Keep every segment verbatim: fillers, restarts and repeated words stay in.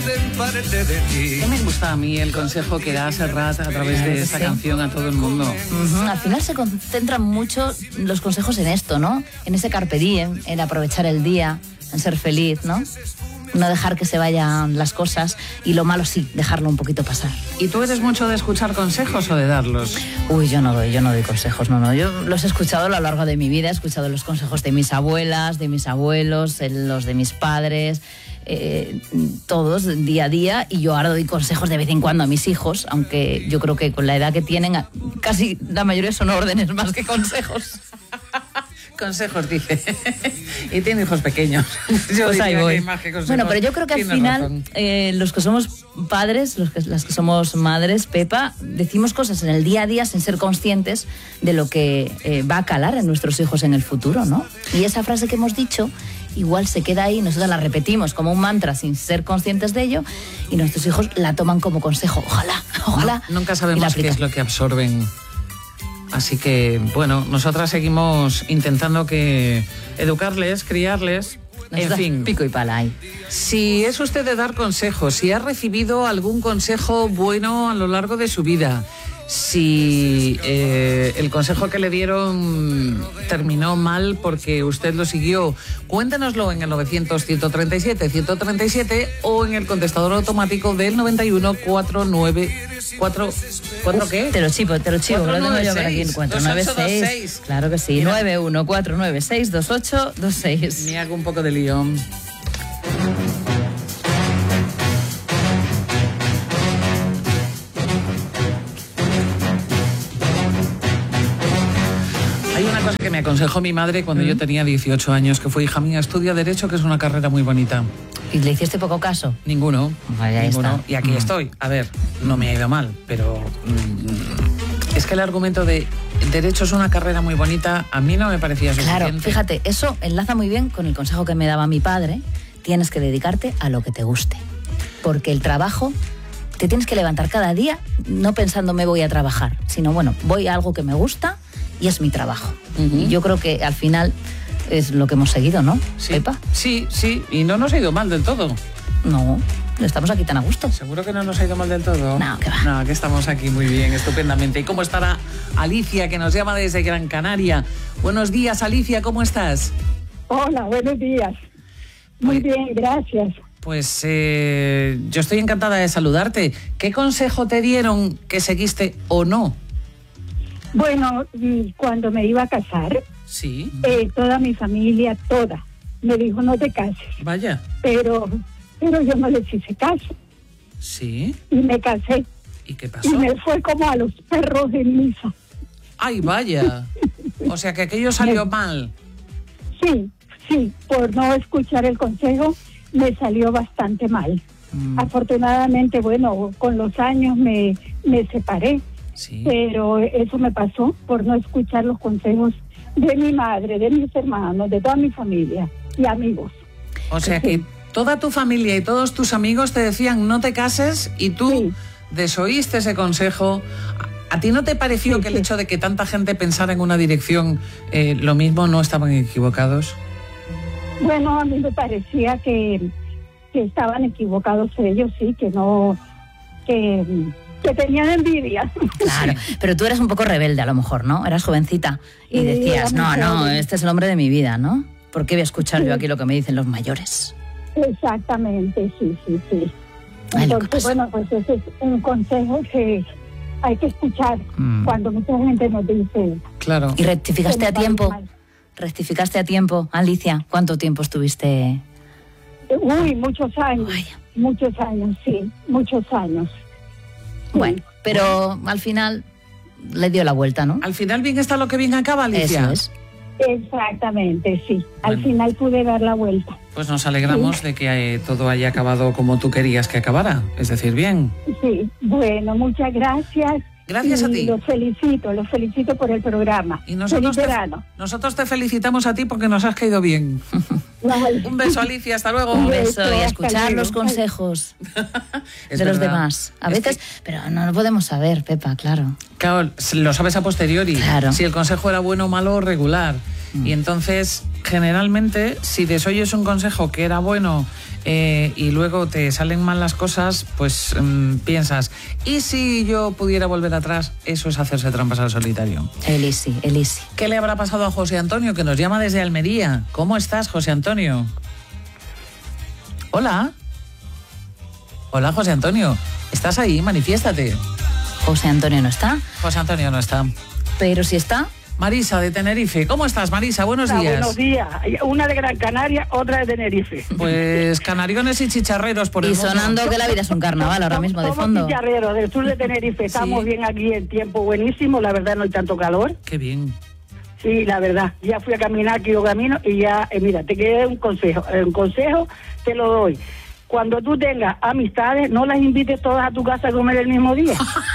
¿Qué me gusta a mí el consejo que da Serrat a través de esta sí. canción a todo el mundo? Uh-huh. Al final se concentran mucho los consejos en esto, ¿no? En ese carpe diem, en aprovechar el día, en ser feliz, ¿no? No dejar que se vayan las cosas y lo malo sí, dejarlo un poquito pasar. ¿Y tú eres mucho de escuchar consejos o de darlos? Uy, yo no doy, yo no doy consejos, no, no. Yo los he escuchado a lo largo de mi vida, he escuchado los consejos de mis abuelas, de mis abuelos, los de mis padres, eh, todos día a día, y yo ahora doy consejos de vez en cuando a mis hijos, aunque yo creo que con la edad que tienen, casi la mayoría son órdenes más que consejos. Consejos, dice. Y tiene hijos pequeños. Yo pues ahí voy. Más que bueno, pero yo creo que al final eh, los que somos padres, los que, las que somos madres, Pepa, decimos cosas en el día a día sin ser conscientes de lo que eh, va a calar en nuestros hijos en el futuro, ¿no? Y esa frase que hemos dicho igual se queda ahí, nosotros la repetimos como un mantra sin ser conscientes de ello, y nuestros hijos la toman como consejo. Ojalá, ojalá. No, nunca sabemos qué es lo que absorben. Así que, bueno, nosotras seguimos intentando que educarles, criarles, en fin. Pico y pala ahí. Si es usted de dar consejos, si ha recibido algún consejo bueno a lo largo de su vida, si eh, el consejo que le dieron terminó mal porque usted lo siguió, cuéntenoslo en el novecientos, ciento treinta y siete, ciento treinta y siete o en el contestador automático del noventa y uno, cuarenta y nueve, cuatro, ¿cuatro qué? Te lo chivo, te lo chivo, lo tengo yo por aquí en cuatro nueve seis. Claro que sí, nueve uno cuatro nueve seis dos ocho dos seis. Me hago un poco de lío. Que me aconsejó mi madre cuando ¿Mm? yo tenía dieciocho años, que fue: hija mía, estudia Derecho, que es una carrera muy bonita. ¿Y le hiciste poco caso? Ninguno. Vaya, ninguno. Está. Y aquí mm. estoy. A ver, no me ha ido mal, pero mm, es que el argumento de Derecho es una carrera muy bonita a mí no me parecía suficiente. Claro, fíjate, eso enlaza muy bien con el consejo que me daba mi padre. Tienes que dedicarte a lo que te guste, porque el trabajo te tienes que levantar cada día no pensando me voy a trabajar, sino bueno, voy a algo que me gusta y es mi trabajo. Uh-huh. Y yo creo que al final es lo que hemos seguido, ¿no, sí, Pepa? Sí, sí, y no nos ha ido mal del todo. No, estamos aquí tan a gusto. ¿Seguro que no nos ha ido mal del todo? No, que va. No, que estamos aquí muy bien, estupendamente. ¿Y cómo estará Alicia, que nos llama desde Gran Canaria? Buenos días, Alicia, ¿cómo estás? Hola, buenos días. Muy pues, bien, gracias. Pues eh, yo estoy encantada de saludarte. ¿Qué consejo te dieron que seguiste o no? Bueno, cuando me iba a casar, sí, eh, toda mi familia, toda, me dijo no te cases. Vaya. Pero, pero yo no les hice caso. Sí. Y me casé. ¿Y qué pasó? Y me fue como a los perros en misa. Ay, vaya. O sea que aquello salió mal. Sí, sí, por no escuchar el consejo me salió bastante mal. Mm. Afortunadamente, bueno, con los años me, me separé. Sí. Pero eso me pasó por no escuchar los consejos de mi madre, de mis hermanos, de toda mi familia y amigos. O sea sí. que toda tu familia y todos tus amigos te decían no te cases y tú sí. desoíste ese consejo. ¿A ti no te pareció sí, que el sí. hecho de que tanta gente pensara en una dirección, eh, lo mismo, no estaban equivocados? Bueno, a mí me parecía que, que estaban equivocados ellos, sí, que no... que que tenían envidia. Claro, pero tú eras un poco rebelde a lo mejor, ¿no? Eras jovencita y sí, decías, no, no, este es el hombre de mi vida, ¿no? ¿Por qué voy a escuchar sí. yo aquí lo que me dicen los mayores? Exactamente, sí, sí, sí. Ay, entonces, bueno, pues ese es un consejo que hay que escuchar mm. cuando mucha gente nos dice... Claro. ¿Y rectificaste a tiempo? Mal. ¿Rectificaste a tiempo, Alicia? ¿Cuánto tiempo estuviste...? Uy, muchos años, Vaya. muchos años, sí, muchos años. Bueno, pero al final le dio la vuelta, ¿no? Al final bien está lo que bien acaba, Alicia. Eso es. Exactamente, sí. Al bueno. final pude dar la vuelta. Pues nos alegramos sí. de que eh, todo haya acabado como tú querías que acabara, es decir, bien. Sí, bueno, muchas gracias. Gracias y a ti. Los felicito, los felicito por el programa. Y nosotros Feliz te, verano. nosotros te felicitamos a ti porque nos has caído bien. Vale. Un beso, Alicia, hasta luego. Un beso y a escuchar los consejos de verdad. Los demás. A veces, es que... pero no lo podemos saber, Pepa, claro. Claro, lo sabes a posteriori. Claro. Si el consejo era bueno, malo o regular. Mm. Y entonces, generalmente, si desoyes un consejo que era bueno eh, y luego te salen mal las cosas, pues mmm, piensas, ¿y si yo pudiera volver atrás? Eso es hacerse trampas al solitario. Elisi, Elisi. ¿Qué le habrá pasado a José Antonio, que nos llama desde Almería? ¿Cómo estás, José Antonio? Hola. Hola, José Antonio. ¿Estás ahí? Manifiéstate. José Antonio no está. José Antonio no está. Pero si está... Marisa, de Tenerife. ¿Cómo estás, Marisa? Buenos Hola, días. Buenos días. Una de Gran Canaria, otra de Tenerife. Pues canariones y chicharreros por el Y mundo. sonando que la vida es un carnaval ahora mismo de fondo. Somos chicharreros del sur de Tenerife. Estamos Sí. bien aquí, el tiempo buenísimo. La verdad no hay tanto calor. Qué bien. Sí, la verdad. Ya fui a caminar aquí yo camino y ya, eh, mira, te quedé un consejo. Eh, un consejo te lo doy. Cuando tú tengas amistades, no las invites todas a tu casa a comer el mismo día.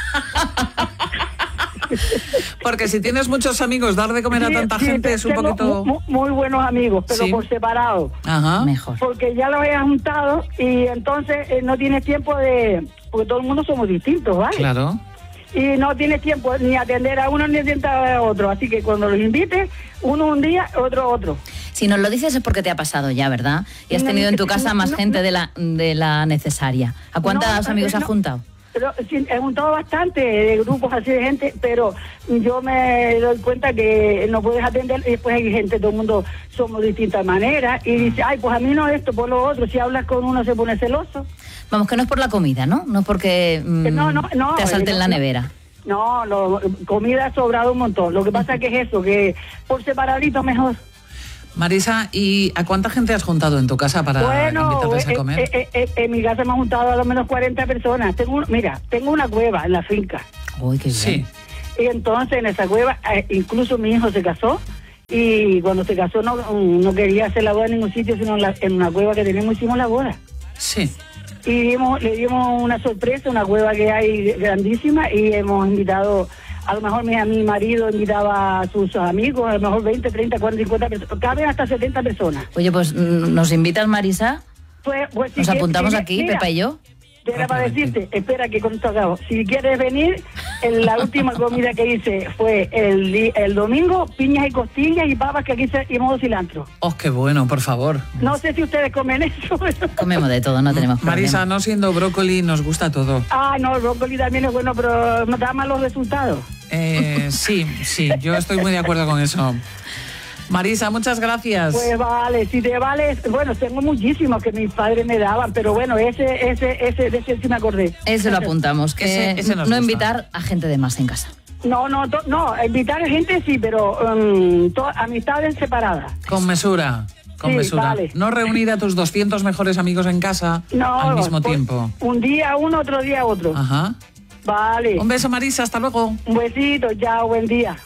Porque si tienes muchos amigos, dar de comer Sí, a tanta sí, gente es un tengo poquito... mu- muy buenos amigos, pero Sí. por separado. Ajá. Mejor. Porque ya los he juntado y entonces eh, no tienes tiempo de... Porque todo el mundo somos distintos, ¿vale? Claro. Y no tienes tiempo ni atender a uno ni atender a otro. Así que cuando los invites, uno un día, otro otro. Si nos lo dices es porque te ha pasado ya, ¿verdad? Y has No, tenido en tu no, casa más no, gente no. de la de la necesaria. ¿A cuántos No, amigos no, has juntado? Pero sí, he juntado bastante de grupos así de gente, pero yo me doy cuenta que no puedes atender y después hay gente, todo el mundo somos de distintas maneras y dice, ay, pues a mí no esto, por lo otro. Si hablas con uno se pone celoso. Vamos, que no es por la comida, ¿no? No es porque mm, No, no, no, te asalten no, la no. nevera. No, no, comida ha sobrado un montón. Lo que pasa es que es eso, que por separadito mejor. Marisa, ¿y a cuánta gente has juntado en tu casa para Bueno, invitarles a eh, comer? eh, eh, eh, en mi casa me han juntado a lo menos cuarenta personas. Tengo, un- mira, tengo una cueva en la finca. Uy, qué bien. Sí. Y entonces en esa cueva, eh, incluso mi hijo se casó. Y cuando se casó no, no quería hacer la boda en ningún sitio, sino en, la- en una cueva que tenemos hicimos la boda. Sí. Y dimos, le dimos una sorpresa, una cueva que hay grandísima y hemos invitado, a lo mejor mi, a mi marido invitaba a sus amigos, a lo mejor veinte, treinta, cuarenta, cincuenta personas, caben hasta setenta personas. Oye, pues mm, nos invitas, Marisa. Pues, pues, si Nos quieres- apuntamos si- aquí, mira, Pepa y yo. Era para decirte, espera que con esto acabo. Si quieres venir, en la última comida que hice fue el, di- el domingo, piñas y costillas y papas que aquí se, y modo cilantro. Oh, qué bueno, por favor. No sé si ustedes comen eso. Comemos de todo, no tenemos problema. Marisa, no siendo brócoli, nos gusta todo. Ah, no, el brócoli también es bueno, pero me da malos resultados. Eh, sí, sí, yo estoy muy de acuerdo con eso. Marisa, muchas gracias. Pues vale, si te vale, bueno, tengo muchísimos que mis padres me daban, pero bueno, ese, ese, ese, de ese sí me acordé. Ese lo apuntamos, que Ese- ese nos no gusta. invitar a gente de más en casa. No, no, to- no, invitar a gente sí, pero um, to- amistades separadas. Con mesura, con Sí, mesura. vale. No reunir a tus doscientos mejores amigos en casa No, al mismo pues, tiempo. Un día uno, otro día otro. Ajá. Vale. Un beso, Marisa, hasta luego. Un besito, chao, buen día.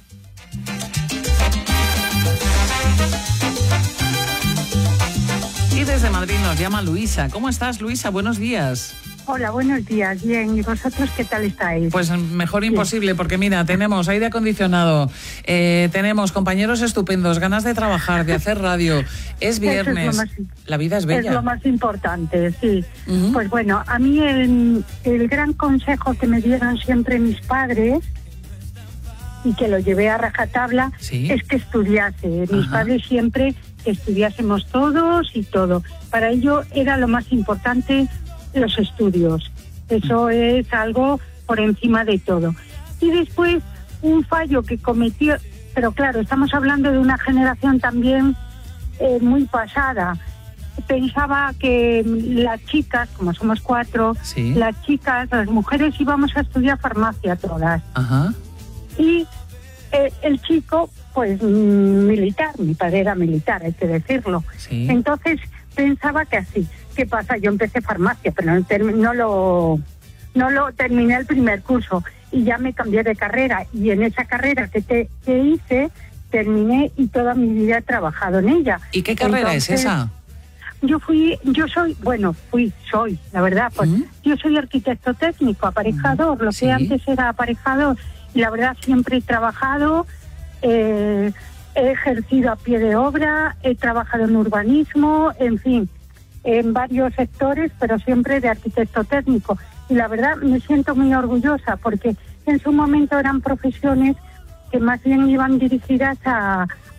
Y desde Madrid nos llama Luisa. ¿Cómo estás, Luisa? Buenos días. Hola, buenos días. Bien, ¿y vosotros qué tal estáis? Pues mejor imposible, porque mira, tenemos aire acondicionado, eh, tenemos compañeros estupendos, ganas de trabajar, de hacer radio. Es Eso viernes, es lo más- la vida es Es bella. lo más importante, sí. Ujú. Pues bueno, a mí el, el gran consejo que me dieron siempre mis padres y que lo llevé a rajatabla Sí. es que estudiase. Mis Ajá. padres siempre que estudiásemos todos y todo. Para ello era lo más importante los estudios. Eso es algo por encima de todo. Y después un fallo que cometió, pero claro, estamos hablando de una generación también eh, muy pasada. Pensaba que las chicas, como somos cuatro, Sí. las chicas, las mujeres íbamos a estudiar farmacia todas. Ajá. Y eh, el chico, pues mm, militar, mi padre era militar, hay que decirlo. Sí. Entonces pensaba que así. ¿Qué pasa? Yo empecé farmacia, pero no, term- no lo no lo terminé el primer curso y ya me cambié de carrera. Y en esa carrera que, te, que hice, terminé y toda mi vida he trabajado en ella. ¿Y qué carrera es Entonces, esa? Yo fui, yo soy, bueno, fui, soy, la verdad, pues ¿Mm? yo soy arquitecto técnico, aparejador, lo Sí. que antes era aparejador, y la verdad siempre he trabajado, eh, he ejercido a pie de obra, he trabajado en urbanismo, en fin, en varios sectores, pero siempre de arquitecto técnico. Y la verdad me siento muy orgullosa porque en su momento eran profesiones que más bien iban dirigidas a,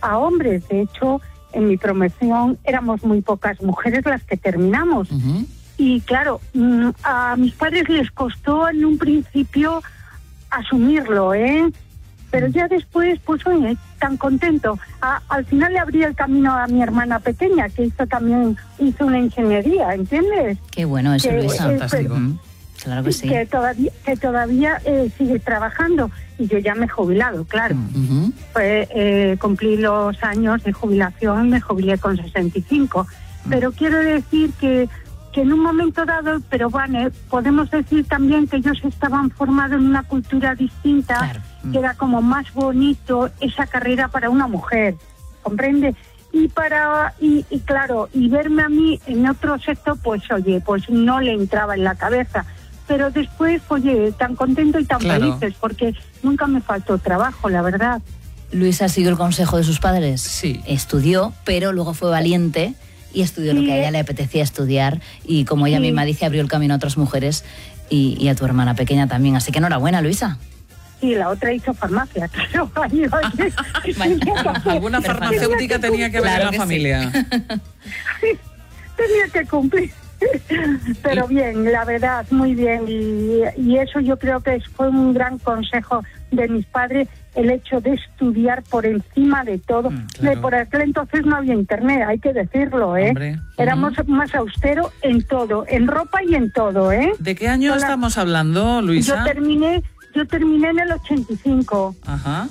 a hombres. De hecho, en mi promoción éramos muy pocas mujeres las que terminamos. Uh-huh. Y claro, a mis padres les costó en un principio asumirlo, ¿eh? Pero ya después, pues oye, tan contento. A, al final le abrí el camino a mi hermana pequeña, que hizo también hizo una ingeniería, ¿entiendes? Qué bueno eso, que, Luisa. Eh, fantástico. Pero, claro que sí. Que todavía, que todavía eh, sigue trabajando. Y yo ya me he jubilado, claro. Uh-huh. Pues, eh, cumplí los años de jubilación, me jubilé con sesenta y cinco. Uh-huh. Pero quiero decir que, que en un momento dado, pero Vane, podemos decir también que ellos estaban formados en una cultura distinta, claro. uh-huh. que era como más bonito esa carrera para una mujer, ¿comprende? Y para y, y claro, y verme a mí en otro sector, pues oye, pues no le entraba en la cabeza. Pero después, oye, tan contento y tan claro. felices, porque nunca me faltó trabajo, la verdad. Luisa siguió el consejo de sus padres. Sí. Estudió, pero luego fue valiente y estudió sí. lo que a ella le apetecía estudiar. Y como ella sí. misma dice, abrió el camino a otras mujeres y, y a tu hermana pequeña también. Así que enhorabuena, Luisa. Sí, la otra hizo farmacia, claro. Alguna farmacéutica tenía que ver claro en la familia. Sí, tenía que cumplir. Pero bien, la verdad, muy bien. Y, y eso yo creo que fue un gran consejo de mis padres, el hecho de estudiar por encima de todo. Mm, claro. De por aquel entonces no había internet, hay que decirlo, ¿eh? Hombre. Éramos uh-huh. más austeros en todo, en ropa y en todo, ¿eh? ¿De qué año Toda... estamos hablando, Luisa? Yo terminé, yo terminé en el ochenta y cinco. Ajá.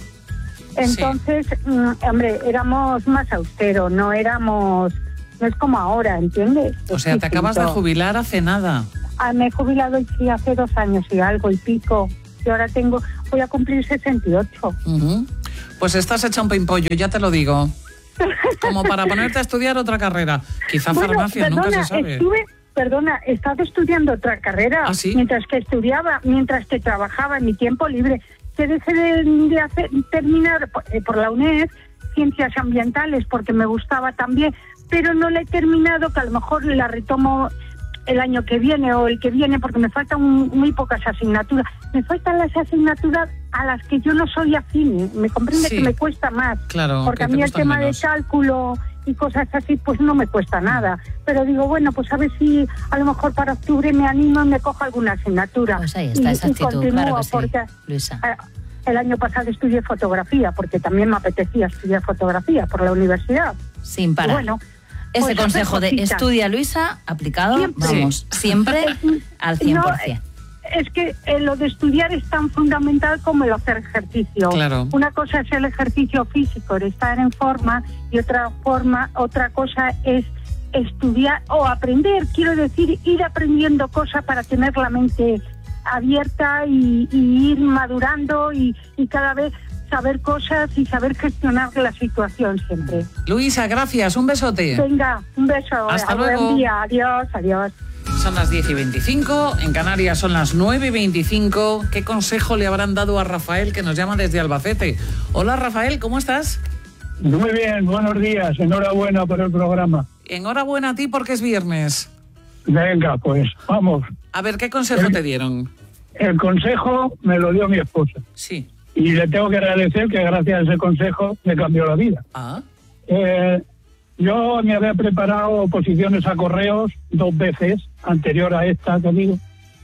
Entonces, sí. mm, hombre, éramos más austeros, no éramos... No es como ahora, ¿entiendes? O sea, te acabas de jubilar hace nada. Ah, me he jubilado sí, hace dos años y algo y pico. Y ahora tengo, voy a cumplir sesenta y ocho. Uh-huh. Pues estás hecha un pimpollo, ya te lo digo. Como para ponerte a estudiar otra carrera. Quizá bueno, farmacia, perdona, nunca se sabe. Estuve, perdona, he estado estudiando otra carrera. ¿Ah, sí? Mientras que estudiaba, mientras que trabajaba en mi tiempo libre. Que dejé de, de hacer, terminar por, eh, por la UNED, Ciencias Ambientales, porque me gustaba también. Pero no la he terminado, que a lo mejor la retomo el año que viene o el que viene, porque me faltan muy pocas asignaturas. Me faltan las asignaturas a las que yo no soy afín, me comprende sí. que me cuesta más. Claro, porque a mí el tema menos. de cálculo y cosas así, pues no me cuesta nada. Pero digo, bueno, pues a ver si a lo mejor para octubre me animo y me cojo alguna asignatura. Pues ahí está, y, esa actitud, y continúo, claro que sí, porque Luisa. El año pasado estudié fotografía, porque también me apetecía estudiar fotografía por la universidad. Sin parar. Y bueno, ese pues consejo de estudia, Luisa, aplicado, siempre. vamos, siempre al cien por ciento. No, es que eh, lo de estudiar es tan fundamental como el hacer ejercicio. Claro. Una cosa es el ejercicio físico, de estar en forma, y otra forma, otra cosa es estudiar o aprender, quiero decir, ir aprendiendo cosas para tener la mente abierta y, y ir madurando y, y cada vez saber cosas y saber gestionar la situación siempre. Luisa, gracias, un besote. Venga, un beso. Hasta luego. Buen día, adiós, adiós. Son las diez y veinticinco, en Canarias son las nueve y veinticinco. ¿Qué consejo le habrán dado a Rafael, que nos llama desde Albacete? Hola, Rafael, ¿cómo estás? Muy bien, buenos días, enhorabuena por el programa. Enhorabuena a ti porque es viernes. Venga, pues, vamos. A ver, ¿qué consejo el, te dieron? El consejo me lo dio mi esposa. Sí. Y le tengo que agradecer que gracias a ese consejo me cambió la vida. Ah. Eh, yo me había preparado oposiciones a correos dos veces, anterior a esta que digo.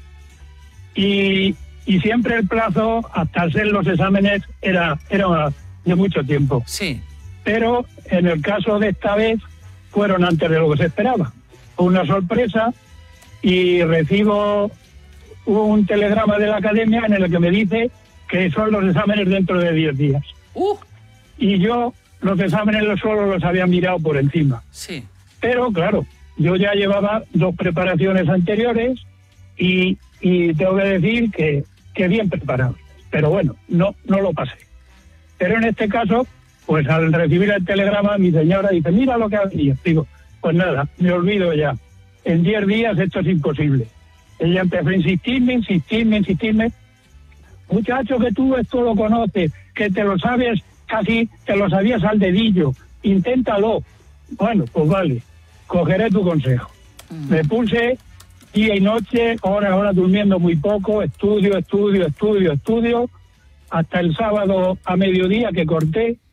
Y, y siempre el plazo hasta hacer los exámenes era, era de mucho tiempo. Sí. Pero en el caso de esta vez fueron antes de lo que se esperaba. Fue una sorpresa y recibo un telegrama de la academia en el que me dice que son los exámenes dentro de diez días. Uh. Y yo los exámenes los solo los había mirado por encima. Sí. Pero claro, yo ya llevaba dos preparaciones anteriores y, y tengo que decir que, que bien preparados. Pero bueno, no, no lo pasé. Pero en este caso, pues al recibir el telegrama, mi señora dice, mira lo que ha venido. Digo, pues nada, me olvido ya. En diez días esto es imposible. Ella empezó a insistirme, insistirme, insistirme. Muchacho, que tú esto lo conoces, que te lo sabes, casi te lo sabías al dedillo, inténtalo. Bueno, pues vale, cogeré tu consejo. Uh-huh. Me puse día y noche, hora a hora durmiendo muy poco, estudio, estudio, estudio, estudio, hasta el sábado a mediodía que corté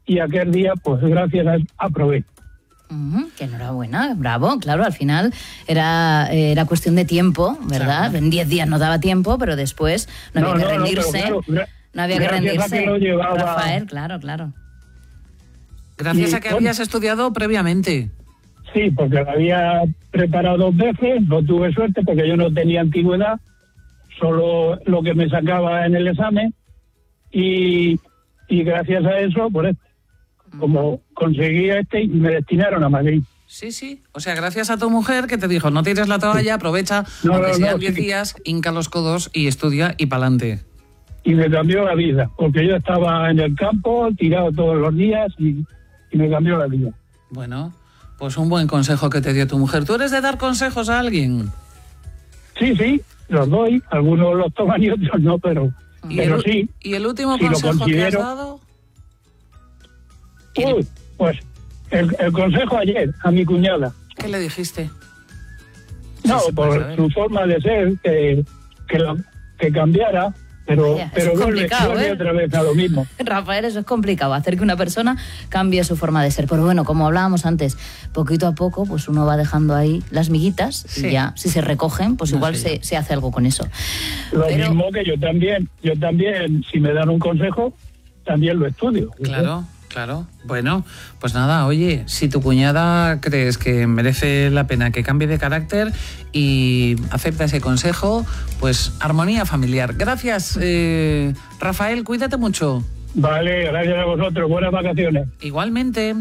y aquel día, pues gracias a eso, aprobé. Uh-huh, que enhorabuena, bravo, claro, al final era, era cuestión de tiempo, ¿verdad? Claro. En diez días no daba tiempo, pero después no, no había que no, rendirse. No, claro, no había que rendirse. Que llevaba... Rafael, claro, claro. Gracias y, a que habías bueno, estudiado previamente. Sí, porque lo había preparado dos veces, no tuve suerte porque yo no tenía antigüedad, solo lo que me sacaba en el examen, y, y gracias a eso, por esto, como conseguí este, y me destinaron a Madrid. Sí, sí, o sea, gracias a tu mujer que te dijo, no tires la toalla, aprovecha, no, aunque no, sean diez no, días, sí. hinca los codos y estudia y pa'lante. Y me cambió la vida, porque yo estaba en el campo, tirado todos los días, y, y me cambió la vida. Bueno, pues un buen consejo que te dio tu mujer. ¿Tú eres de dar consejos a alguien? Sí, sí, los doy, algunos los toman y otros no, pero, ¿Y pero el, sí. ¿Y el último si consejo que has dado? Uy, pues el, el consejo ayer a mi cuñada. ¿Qué le dijiste? No, sí, por su forma de ser, que, que, lo, que cambiara, pero, Vaya, pero vuelve, vuelve ¿eh? otra vez a lo mismo. Rafael, eso es complicado, hacer que una persona cambie su forma de ser. Pero bueno, como hablábamos antes, poquito a poco, pues uno va dejando ahí las miguitas, sí. y ya, si se recogen, pues no igual sé. se, se hace algo con eso. Lo pero... mismo que yo también, yo también, si me dan un consejo, también lo estudio. Claro. Claro, bueno, pues nada, oye, si tu cuñada crees que merece la pena que cambie de carácter y acepta ese consejo, pues armonía familiar. Gracias, eh, Rafael, cuídate mucho. Vale, gracias a vosotros, buenas vacaciones. Igualmente.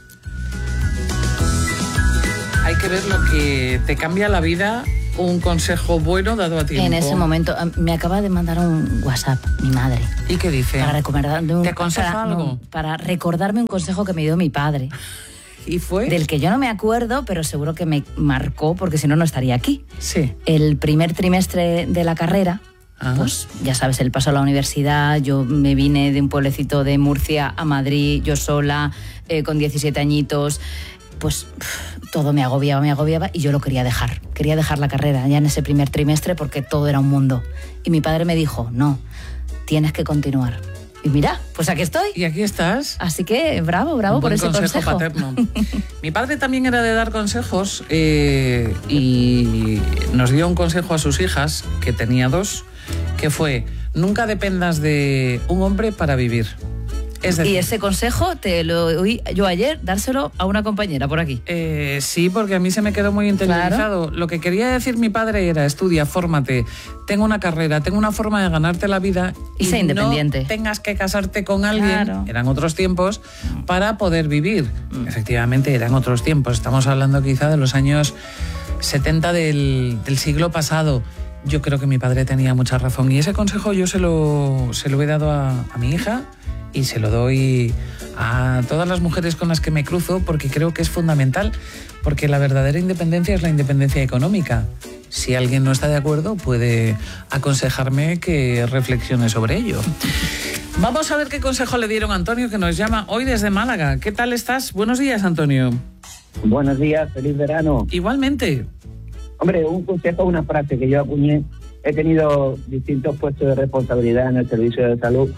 Hay que ver lo que te cambia la vida, un consejo bueno dado a tiempo. En ese momento, me acaba de mandar un WhatsApp mi madre. ¿Y qué dice? Para recomendarme un, ¿Te aconseja para, algo? No, para recordarme un consejo que me dio mi padre. ¿Y fue? Del que yo no me acuerdo, pero seguro que me marcó, porque si no, no estaría aquí. Sí. El primer trimestre de la carrera, Ajá. pues ya sabes, él pasó a la universidad, yo me vine de un pueblecito de Murcia a Madrid, yo sola, eh, con diecisiete añitos, pues pff, todo me agobiaba, me agobiaba y yo lo quería dejar. Quería dejar la carrera ya en ese primer trimestre porque todo era un mundo. Y mi padre me dijo, no, tienes que continuar. Y mira, pues aquí estoy. Y aquí estás. Así que bravo, bravo un por ese consejo. consejo paterno. Mi padre también era de dar consejos eh, y nos dio un consejo a sus hijas, que tenía dos, que fue, nunca dependas de un hombre para vivir. Es decir, y ese consejo te lo oí yo ayer dárselo a una compañera por aquí. Eh, sí, porque a mí se me quedó muy interiorizado. Claro. Lo que quería decir mi padre era, estudia, fórmate, tengo una carrera, tengo una forma de ganarte la vida y, y sé independiente. No tengas que casarte con alguien, claro. eran otros tiempos, para poder vivir. Mm. Efectivamente, eran otros tiempos. Estamos hablando quizá de los años setenta del, del siglo pasado. Yo creo que mi padre tenía mucha razón y ese consejo yo se lo, se lo he dado a, a mi hija. Y se lo doy a todas las mujeres con las que me cruzo porque creo que es fundamental, porque la verdadera independencia es la independencia económica. Si alguien no está de acuerdo, puede aconsejarme que reflexione sobre ello. Vamos a ver qué consejo le dieron a Antonio, que nos llama hoy desde Málaga. ¿Qué tal estás? Buenos días, Antonio. Buenos días, feliz verano. Igualmente. Hombre, un consejo, una frase que yo acuñé. He tenido distintos puestos de responsabilidad en el servicio de salud.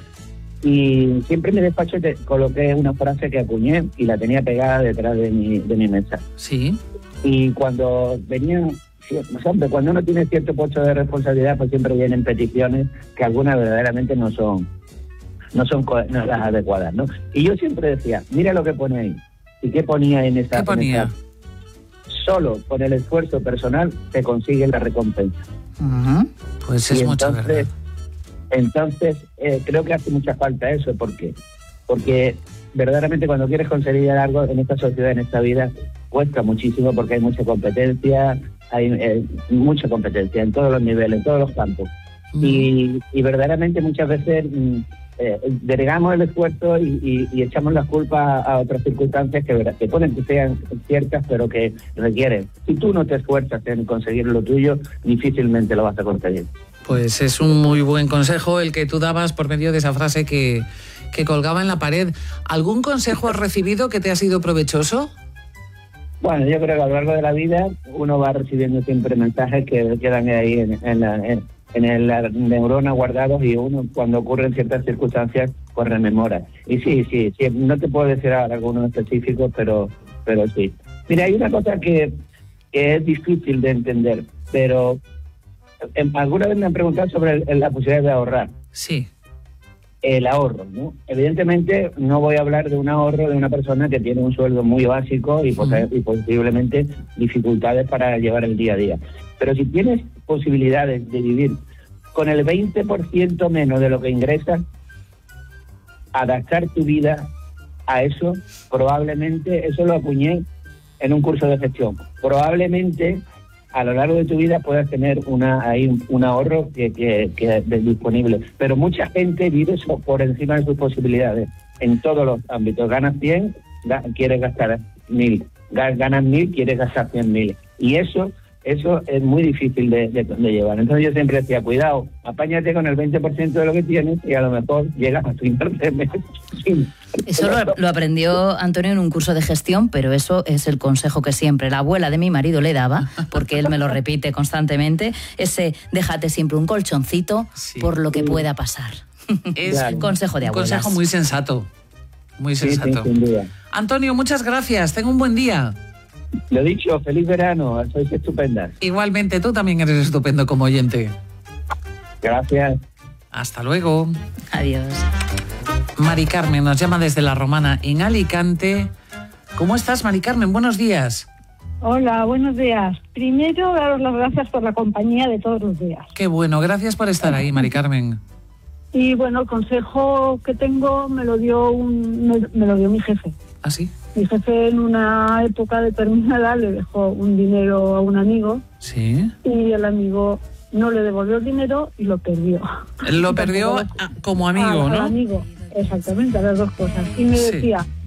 Y siempre en mi despacho te coloqué una frase que acuñé y la tenía pegada detrás de mi, de mi mesa. Sí. Y cuando venía, siempre, cuando uno tiene cierto puesto de responsabilidad, pues siempre vienen peticiones que algunas verdaderamente no son, no son no las adecuadas, ¿no? Y yo siempre decía, mira lo que pone ahí. ¿Y qué ponía en esa? ¿Qué ponía? En esa? Solo con el esfuerzo personal se consigue la recompensa. Uh-huh. Pues es y mucho entonces, verdad. Entonces, eh, creo que hace mucha falta eso. ¿Por qué? Porque verdaderamente cuando quieres conseguir algo en esta sociedad, en esta vida, cuesta muchísimo porque hay mucha competencia, hay eh, mucha competencia en todos los niveles, en todos los campos. Mm. Y, y verdaderamente muchas veces mm, eh, delegamos el esfuerzo y, y, y echamos las culpas a otras circunstancias que, que pueden que sean ciertas, pero que requieren. Si tú no te esfuerzas en conseguir lo tuyo, difícilmente lo vas a conseguir. Pues es un muy buen consejo el que tú dabas por medio de esa frase que, que colgaba en la pared. ¿Algún consejo has recibido que te ha sido provechoso? Bueno, yo creo que a lo largo de la vida uno va recibiendo siempre mensajes que quedan ahí en, en, la, en, en el neurona guardados y uno cuando ocurren ciertas circunstancias pues rememora. Y sí, sí, sí, no te puedo decir ahora algunos específicos, pero, pero sí. Mira, hay una cosa que, que es difícil de entender, pero en, alguna vez me han preguntado sobre el, la posibilidad de ahorrar. Sí. El ahorro, ¿no? Evidentemente no voy a hablar de un ahorro de una persona que tiene un sueldo muy básico y, pos- y posiblemente dificultades para llevar el día a día. Pero si tienes posibilidades de vivir con el veinte por ciento menos de lo que ingresas, adaptar tu vida a eso, probablemente, eso lo acuñé en un curso de gestión, probablemente a lo largo de tu vida puedas tener una ahí un, un ahorro que, que, que es disponible. Pero mucha gente vive eso por encima de sus posibilidades, en todos los ámbitos. Ganas cien, ga, quieres gastar mil. Ganas mil, quieres gastar cien mil. Y eso eso es muy difícil de, de, de llevar. Entonces yo siempre decía, cuidado, apáñate con el veinte por ciento de lo que tienes y a lo mejor llegas a fin de mes. Eso lo, lo aprendió Antonio en un curso de gestión, pero eso es el consejo que siempre la abuela de mi marido le daba, porque él me lo repite constantemente, ese déjate siempre un colchoncito sí. por lo que pueda pasar. Es claro. consejo de abuelas. Un consejo muy sensato, muy sensato. Sí, sí, Antonio, muchas gracias, tenga un buen día. Lo dicho, feliz verano, sois estupendas. Igualmente, tú también eres estupendo como oyente. Gracias. Hasta luego. Adiós. Mari Carmen nos llama desde La Romana, en Alicante. ¿Cómo estás, Mari Carmen? Buenos días. Hola, buenos días. Primero, daros las gracias por la compañía de todos los días. Qué bueno, gracias por estar ahí, Mari Carmen. Y bueno, el consejo que tengo me lo dio un, me, me lo dio mi jefe. ¿Ah, sí? Mi jefe en una época determinada le dejó un dinero a un amigo. Sí. Y el amigo no le devolvió el dinero y lo perdió. Lo perdió a, como amigo, a, ¿no? Al amigo, exactamente, a las dos cosas. Y me sí. decía,